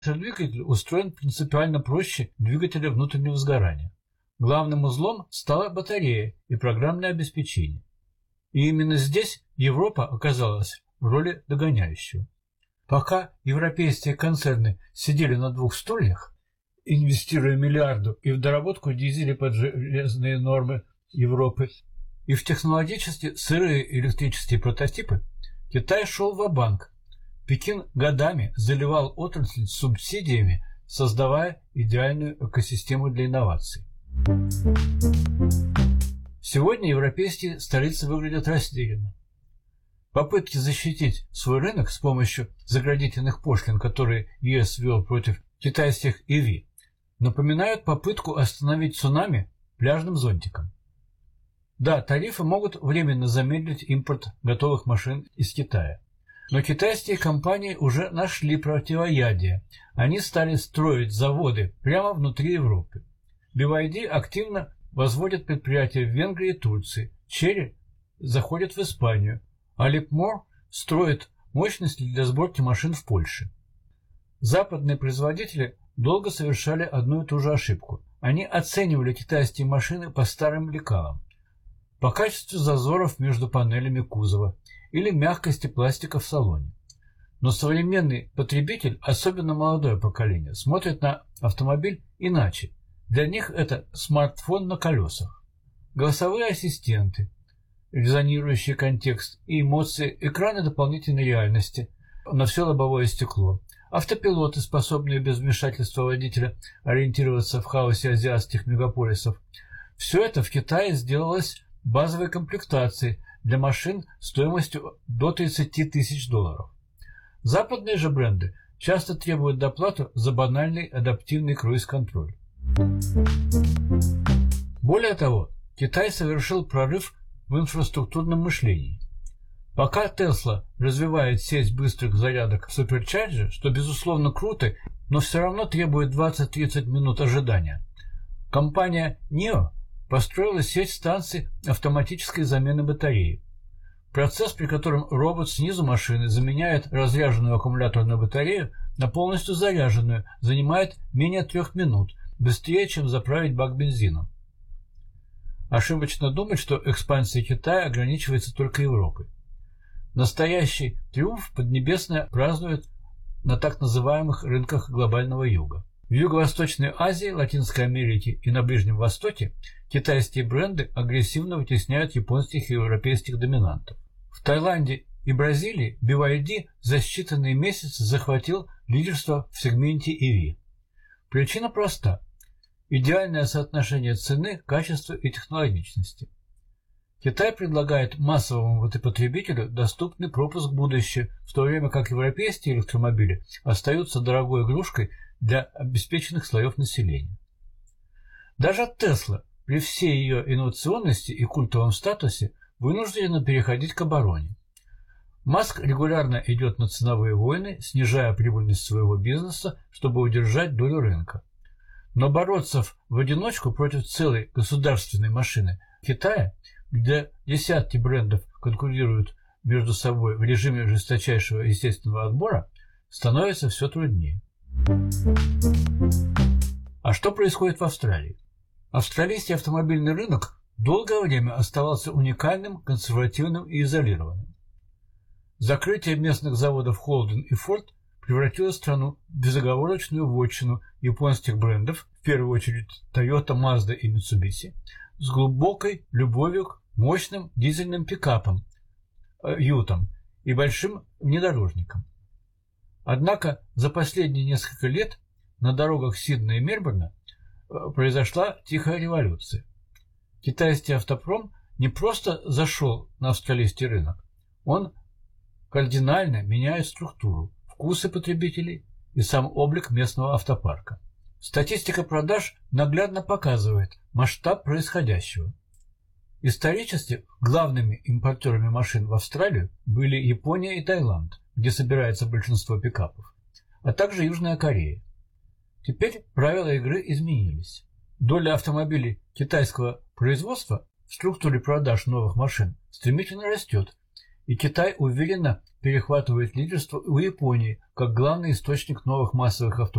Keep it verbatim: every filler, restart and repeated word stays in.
Двигатель устроен принципиально проще двигателя внутреннего сгорания. Главным узлом стала батарея и программное обеспечение. И именно здесь Европа оказалась в роли догоняющего. Пока европейские концерны сидели на двух стульях, инвестируя миллиарды и в доработку дизеля под железные нормы Европы, и в технологически сырые электрические прототипы, Китай шел ва-банк. Пекин годами заливал отрасль субсидиями, создавая идеальную экосистему для инноваций. Сегодня европейские столицы выглядят растерянно. Попытки защитить свой рынок с помощью заградительных пошлин, которые ЕС ввел против китайских и ви, напоминают попытку остановить цунами пляжным зонтиком. Да, тарифы могут временно замедлить импорт готовых машин из Китая. Но китайские компании уже нашли противоядие. Они стали строить заводы прямо внутри Европы. би вай ди активно возводит предприятия в Венгрии и Турции. Chery заходит в Испанию. А Липмор строит мощности для сборки машин в Польше. Западные производители долго совершали одну и ту же ошибку. Они оценивали китайские машины по старым лекалам, по качеству зазоров между панелями кузова или мягкости пластика в салоне. Но современный потребитель, особенно молодое поколение, смотрит на автомобиль иначе. Для них это смартфон на колесах. Голосовые ассистенты, резонирующий контекст и эмоции, экраны дополнительной реальности на все лобовое стекло, автопилоты, способные без вмешательства водителя ориентироваться в хаосе азиатских мегаполисов. Все это в Китае сделалось базовой комплектацией для машин стоимостью до тридцати тысяч долларов. Западные же бренды часто требуют доплату за банальный адаптивный круиз-контроль. Более того, Китай совершил прорыв в инфраструктурном мышлении. Пока Tesla развивает сеть быстрых зарядок Supercharger, что безусловно круто, но все равно требует двадцать-тридцать минут ожидания, компания Nio построила сеть станций автоматической замены батареи. Процесс, при котором робот снизу машины заменяет разряженную аккумуляторную батарею на полностью заряженную, занимает менее трех минут, быстрее, чем заправить бак бензином. Ошибочно думать, что экспансия Китая ограничивается только Европой. Настоящий триумф Поднебесная празднует на так называемых рынках глобального юга. В Юго-Восточной Азии, Латинской Америке и на Ближнем Востоке китайские бренды агрессивно вытесняют японских и европейских доминантов. В Таиланде и Бразилии би вай ди за считанные месяцы захватил лидерство в сегменте и ви. Причина проста. Идеальное соотношение цены, качества и технологичности. Китай предлагает массовому потребителю доступный пропуск в будущее, в то время как европейские электромобили остаются дорогой игрушкой для обеспеченных слоев населения. Даже Tesla, при всей ее инновационности и культовом статусе, вынуждена переходить к обороне. Маск регулярно идет на ценовые войны, снижая прибыльность своего бизнеса, чтобы удержать долю рынка. Но бороться в одиночку против целой государственной машины Китая, где десятки брендов конкурируют между собой в режиме жесточайшего естественного отбора, становится все труднее. А что происходит в Австралии? Австралийский автомобильный рынок долгое время оставался уникальным, консервативным и изолированным. Закрытие местных заводов Holden и Ford превратило страну в безоговорочную вотчину японских брендов, в первую очередь Toyota, Mazda и Mitsubishi, с глубокой любовью к мощным дизельным пикапам, ютам и большим внедорожникам. Однако за последние несколько лет на дорогах Сиднея и Мельбурна произошла тихая революция. Китайский автопром не просто зашел на австралийский рынок, он кардинально меняет структуру, вкусы потребителей и сам облик местного автопарка. Статистика продаж наглядно показывает масштаб происходящего. Исторически главными импортерами машин в Австралию были Япония и Таиланд, где собирается большинство пикапов, а также Южная Корея. Теперь правила игры изменились. Доля автомобилей китайского производства в структуре продаж новых машин стремительно растет, и Китай уверенно перехватывает лидерство у Японии как главный источник новых массовых автомобилей.